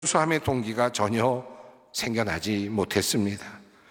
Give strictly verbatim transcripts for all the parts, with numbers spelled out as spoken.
수함의 동기가 전혀 생겨나지 못했습니다.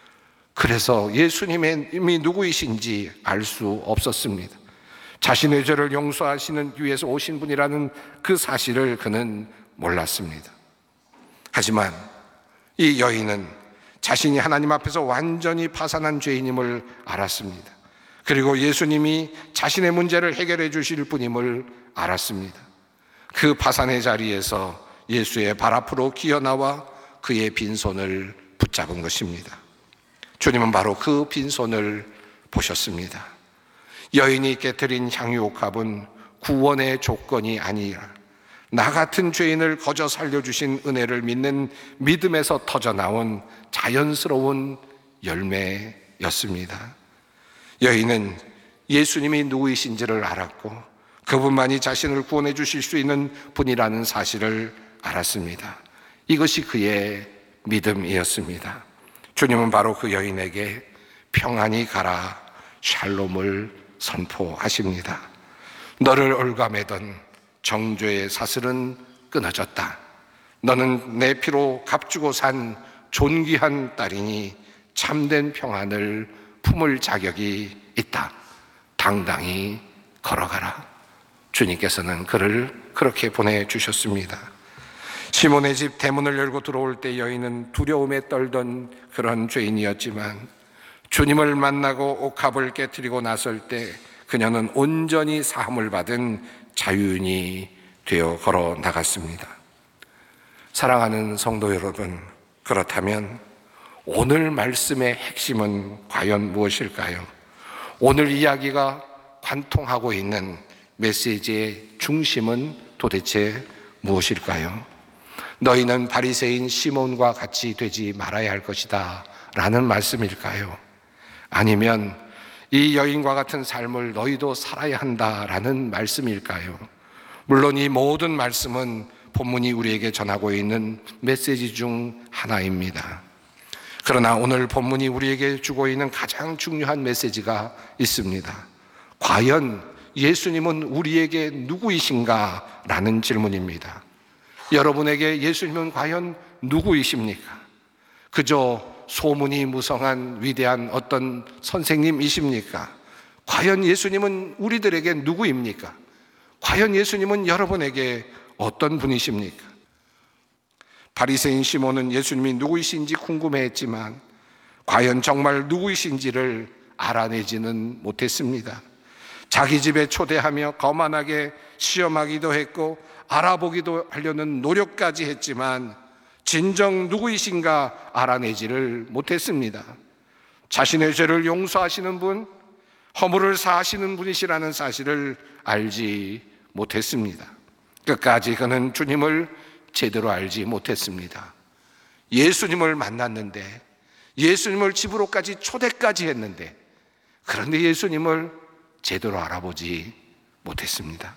그래서 예수님이 누구이신지 알 수 없었습니다. 자신의 죄를 용서하시는 위해서 오신 분이라는 그 사실을 그는 몰랐습니다. 하지만 이 여인은 자신이 하나님 앞에서 완전히 파산한 죄인임을 알았습니다. 그리고 예수님이 자신의 문제를 해결해 주실 분임을 알았습니다. 그 파산의 자리에서 예수의 발 앞으로 기어나와 그의 빈손을 붙잡은 것입니다. 주님은 바로 그 빈손을 보셨습니다. 여인이 깨뜨린 향유옥합은 구원의 조건이 아니라 나 같은 죄인을 거저 살려주신 은혜를 믿는 믿음에서 터져나온 자연스러운 열매였습니다. 여인은 예수님이 누구이신지를 알았고 그분만이 자신을 구원해 주실 수 있는 분이라는 사실을 알았습니다. 이것이 그의 믿음이었습니다. 주님은 바로 그 여인에게 평안히 가라 샬롬을 선포하십니다. 너를 올가매던 정죄의 사슬은 끊어졌다. 너는 내 피로 값주고 산 존귀한 딸이니 참된 평안을 품을 자격이 있다. 당당히 걸어가라. 주님께서는 그를 그렇게 보내주셨습니다. 시몬의 집 대문을 열고 들어올 때 여인은 두려움에 떨던 그런 죄인이었지만 주님을 만나고 옥합을 깨뜨리고 나설 때 그녀는 온전히 사함을 받은 자유인이 되어 걸어 나갔습니다. 사랑하는 성도 여러분, 그렇다면 오늘 말씀의 핵심은 과연 무엇일까요? 오늘 이야기가 관통하고 있는 메시지의 중심은 도대체 무엇일까요? 너희는 바리새인 시몬과 같이 되지 말아야 할 것이다 라는 말씀일까요? 아니면 이 여인과 같은 삶을 너희도 살아야 한다라는 말씀일까요? 물론 이 모든 말씀은 본문이 우리에게 전하고 있는 메시지 중 하나입니다. 그러나 오늘 본문이 우리에게 주고 있는 가장 중요한 메시지가 있습니다. 과연 예수님은 우리에게 누구이신가? 라는 질문입니다. 여러분에게 예수님은 과연 누구이십니까? 그저 소문이 무성한 위대한 어떤 선생님이십니까? 과연 예수님은 우리들에게 누구입니까? 과연 예수님은 여러분에게 어떤 분이십니까? 바리새인 시몬은 예수님이 누구이신지 궁금해했지만 과연 정말 누구이신지를 알아내지는 못했습니다. 자기 집에 초대하며 거만하게 시험하기도 했고 알아보기도 하려는 노력까지 했지만 진정 누구이신가 알아내지를 못했습니다. 자신의 죄를 용서하시는 분, 허물을 사하시는 분이시라는 사실을 알지 못했습니다. 끝까지 그는 주님을 제대로 알지 못했습니다. 예수님을 만났는데, 예수님을 집으로까지 초대까지 했는데, 그런데 예수님을 제대로 알아보지 못했습니다.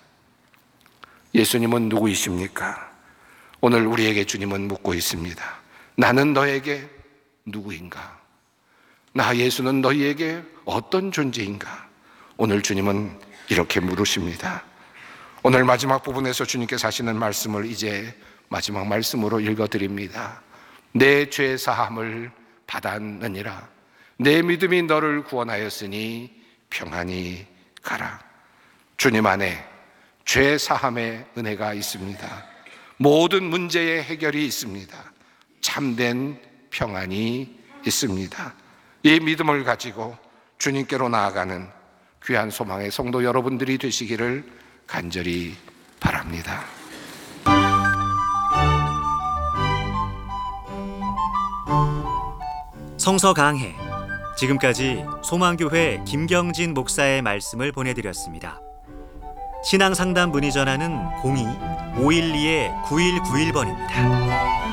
예수님은 누구이십니까? 오늘 우리에게 주님은 묻고 있습니다. 나는 너에게 누구인가? 나 예수는 너희에게 어떤 존재인가? 오늘 주님은 이렇게 물으십니다. 오늘 마지막 부분에서 주님께서 하시는 말씀을 이제 마지막 말씀으로 읽어드립니다. 내 죄 사함을 받았느니라. 내 믿음이 너를 구원하였으니 평안히 가라. 주님 안에 죄 사함의 은혜가 있습니다. 모든 문제의 해결이 있습니다. 참된 평안이 있습니다. 이 믿음을 가지고 주님께로 나아가는 귀한 소망의 성도 여러분들이 되시기를 간절히 바랍니다. 성서 강해, 지금까지 소망교회 김경진 목사의 말씀을 보내드렸습니다. 신앙상담 문의 전화는 공이 오일이 구일구일 번입니다.